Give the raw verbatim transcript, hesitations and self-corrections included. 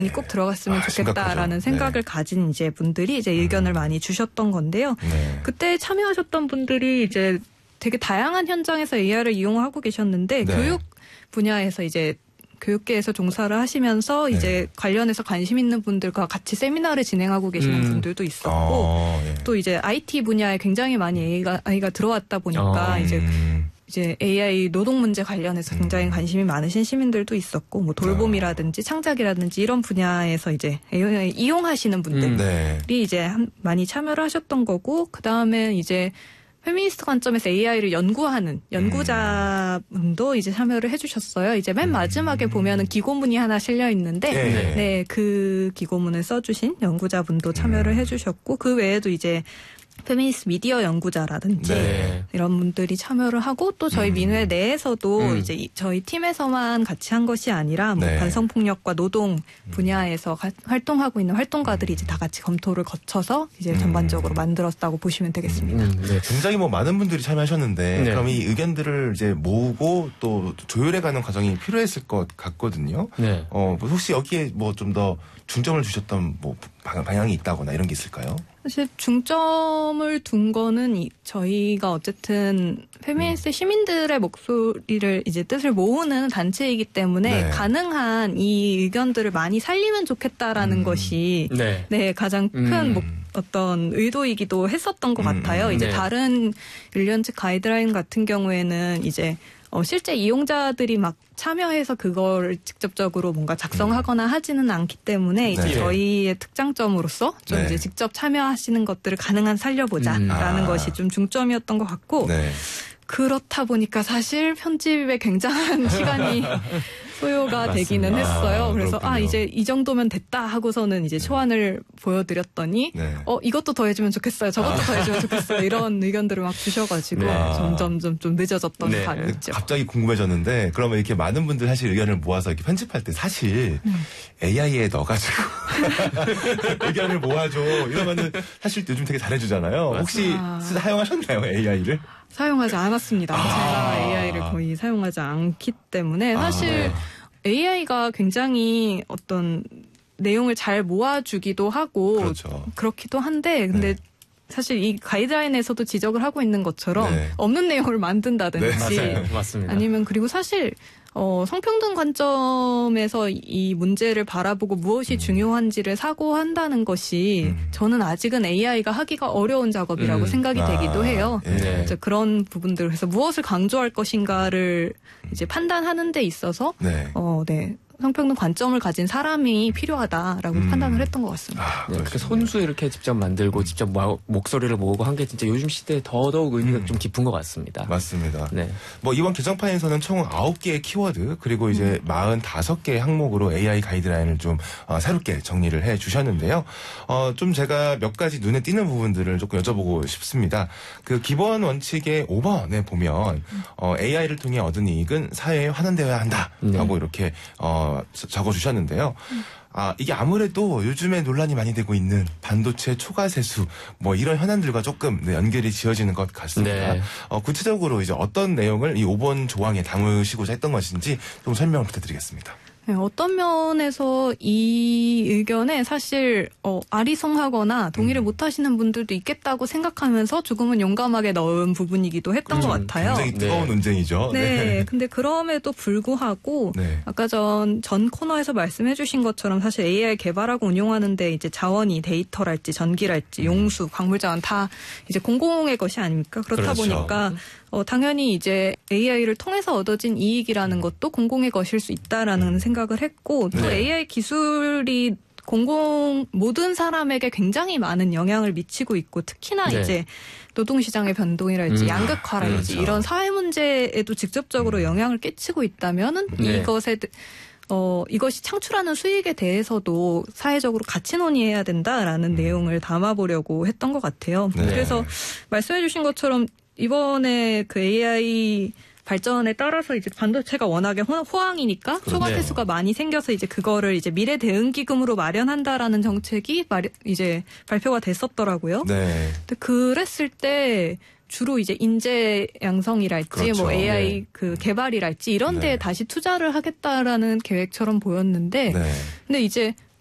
꼭 들어갔으면 아, 좋겠다라는 심각하죠. 생각을 네. 가진 이제 분들이 이제 의견을 음. 많이 주셨던 건데요. 네. 그때 참여하셨던 분들이 이제 되게 다양한 현장에서 에이아이를 이용하고 계셨는데 네. 교육 분야에서 이제 교육계에서 종사를 하시면서 네. 이제 관련해서 관심 있는 분들과 같이 세미나를 진행하고 계시는 음. 분들도 있었고 어, 예. 또 이제 아이티 분야에 굉장히 많이 에이아이가, 에이아이가 들어왔다 보니까 어, 이제 음. 이제 에이아이 노동 문제 관련해서 굉장히 관심이 많으신 시민들도 있었고 뭐 돌봄이라든지 창작이라든지 이런 분야에서 이제 에이아이 이용하시는 분들이 음. 네. 이제 한- 많이 참여를 하셨던 거고 그다음에 이제 페미니스트 관점에서 에이아이를 연구하는 연구자분도 이제 참여를 해주셨어요. 이제 맨 마지막에 보면은 기고문이 하나 실려 있는데, 네. 네, 그 기고문을 써주신 연구자분도 참여를 해주셨고, 그 외에도 이제 페미니스트 미디어 연구자라든지 네. 이런 분들이 참여를 하고 또 저희 음. 민회 내에서도 음. 이제 이- 저희 팀에서만 같이 한 것이 아니라 뭐 네. 반성폭력과 노동 분야에서 가- 활동하고 있는 활동가들이 이제 다 같이 검토를 거쳐서 이제 음. 전반적으로 만들었다고 보시면 되겠습니다. 음, 네. 굉장히 뭐 많은 분들이 참여하셨는데 네. 그럼 이 의견들을 이제 모으고 또 조율해가는 과정이 필요했을 것 같거든요. 네. 어, 뭐 혹시 여기에 뭐 좀 더 중점을 주셨던 뭐 방- 방향이 있다거나 이런 게 있을까요? 사실 중점을 둔 거는 이, 저희가 어쨌든 페미니스트 시민들의 목소리를 이제 뜻을 모으는 단체이기 때문에 네. 가능한 이 의견들을 많이 살리면 좋겠다라는 음. 것이 네. 네 가장 큰 음. 목, 어떤 의도이기도 했었던 것 음, 같아요. 음. 이제 네. 다른 일련칙 가이드라인 같은 경우에는 이제 어, 실제 이용자들이 막 참여해서 그걸 직접적으로 뭔가 작성하거나 하지는 않기 때문에 이제 네. 저희의 특장점으로서 좀 네. 이제 직접 참여하시는 것들을 가능한 살려보자라는 음. 아. 것이 좀 중점이었던 것 같고 네. 그렇다 보니까 사실 편집에 굉장한 시간이 소요가 맞습니다. 되기는 했어요. 아, 그래서 그렇군요. 아 이제 이 정도면 됐다 하고서는 이제 초안을 보여드렸더니 네. 어 이것도 더 해주면 좋겠어요. 저것도 더 해주면 좋겠어요. 이런 의견들을 막 주셔가지고 네. 점점 좀, 좀 늦어졌던 네. 감이 있죠. 갑자기 궁금해졌는데 그러면 이렇게 많은 분들 사실 의견을 모아서 이렇게 편집할 때 사실 음. 에이아이에 넣어가지고 의견을 모아줘 이러면은 사실 요즘 되게 잘해주잖아요. 혹시 아. 쓰- 사용하셨나요 에이아이를? 사용하지 않았습니다. 제가 에이아이를 거의 사용하지 않기 때문에 사실 아, 에이아이가 굉장히 어떤 내용을 잘 모아주기도 하고 그렇죠. 그렇기도 한데 근데 네. 사실 이 가이드라인에서도 지적을 하고 있는 것처럼 네. 없는 내용을 만든다든지 네, 맞아요. 맞습니다. 아니면 그리고 사실 어, 성평등 관점에서 이 문제를 바라보고 무엇이 중요한지를 사고한다는 것이 음. 저는 아직은 에이아이가 하기가 어려운 작업이라고 음. 생각이 아, 되기도 해요. 예. 네. 이제 그런 부분들을 해서 무엇을 강조할 것인가를 이제 판단하는 데 있어서 네. 어, 네. 성평등 관점을 가진 사람이 필요하다라고 음. 판단을 했던 것 같습니다. 아, 네, 그렇게 그렇군요. 손수 이렇게 직접 만들고 직접 모- 목소리를 모으고 한 게 진짜 요즘 시대에 더더욱 의미가 음. 좀 깊은 것 같습니다. 맞습니다. 네. 뭐 이번 개정판에서는 총 아홉 개의 키워드 그리고 이제 사십오 개의 항목으로 에이아이 가이드라인을 좀 어, 새롭게 정리를 해 주셨는데요. 어, 좀 제가 몇 가지 눈에 띄는 부분들을 조금 여쭤보고 싶습니다. 그 기본 원칙의 오 번에 보면 어, 에이아이를 통해 얻은 이익은 사회에 환원되어야 한다라고 네. 이렇게 어, 적어 주셨는데요. 아, 이게 아무래도 요즘에 논란이 많이 되고 있는 반도체 초과 세수, 뭐 이런 현안들과 조금 네, 연결이 지어지는 것 같습니다. 네. 어, 구체적으로 이제 어떤 내용을 이 오 번 조항에 담으시고자 했던 것인지 좀 설명을 부탁드리겠습니다. 네, 어떤 면에서 이 의견에 사실 어, 아리송하거나 동의를 음. 못하시는 분들도 있겠다고 생각하면서 조금은 용감하게 넣은 부분이기도 했던 것 그렇죠. 같아요. 굉장히 뜨거운 네. 논쟁이죠. 네, 근데 그럼에도 불구하고 네. 아까 전, 전 코너에서 말씀해주신 것처럼 사실 에이아이 개발하고 운용하는데 이제 자원이 데이터랄지 전기랄지 용수, 광물자원 다 이제 공공의 것이 아닙니까? 그렇다 그렇죠. 보니까 어, 당연히 이제 에이아이를 통해서 얻어진 이익이라는 것도 공공의 것일 수 있다라는 생각을 했고 또 네. 에이아이 기술이 공공 모든 사람에게 굉장히 많은 영향을 미치고 있고 특히나 네. 이제 노동시장의 변동이랄지 음, 양극화랄지 그렇죠. 이런 사회 문제에도 직접적으로 영향을 끼치고 있다면은 네. 이것에 대- 어 이것이 창출하는 수익에 대해서도 사회적으로 같이 논의해야 된다라는 내용을 담아보려고 했던 것 같아요. 네. 그래서 말씀해주신 것처럼 이번에 그 에이아이 발전에 따라서 이제 반도체가 워낙에 호- 호황이니까 초과 네. 세수가 많이 생겨서 이제 그거를 이제 미래 대응 기금으로 마련한다라는 정책이 마련, 이제 발표가 됐었더라고요. 네. 근데 그랬을 때 주로 이제 인재 양성이랄지 그렇죠. 뭐 에이아이 네. 그 개발이랄지 이런 네. 데에 다시 투자를 하겠다라는 계획처럼 보였는데 네. 근데 이제